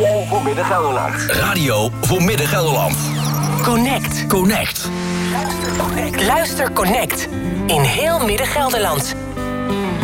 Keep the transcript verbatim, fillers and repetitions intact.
Radio voor Midden-Gelderland. Radio voor Midden-Gelderland. Connect. Connect. Luister Connect. Luister Connect. In heel Midden-Gelderland.